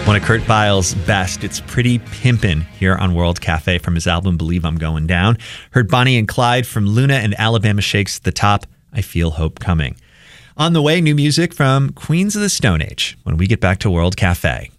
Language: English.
One of Kurt Weill's best. It's Pretty Pimpin' here on World Cafe from his album Believe I'm Going Down. Heard Bonnie and Clyde from Luna and Alabama Shakes at the top. I Feel Hope Coming. On the way, new music from Queens of the Stone Age when we get back to World Cafe.